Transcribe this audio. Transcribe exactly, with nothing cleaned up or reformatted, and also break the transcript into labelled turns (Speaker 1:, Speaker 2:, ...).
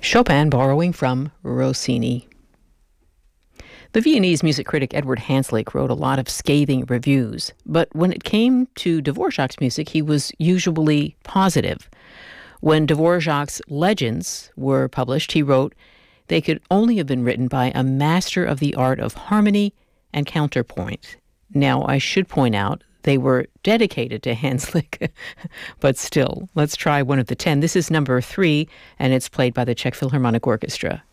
Speaker 1: Chopin borrowing from Rossini. The Viennese music critic Edward Hanslick wrote a lot of scathing reviews, but when it came to Dvorak's music, he was usually positive. When Dvorak's Legends were published, he wrote, they could only have been written by a master of the art of harmony and counterpoint. Now, I should point out, they were dedicated to Hanslick, but still, let's try one of the ten. This is number three, and it's played by the Czech Philharmonic Orchestra.